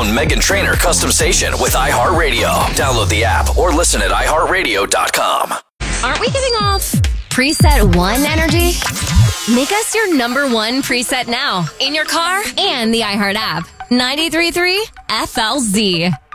own Meghan Trainor custom station with iHeartRadio. Download the app or listen at iHeartRadio.com. Aren't we giving off Preset 1 energy? Make us your number one preset now in your car and the iHeart app. 93.3 FLZ.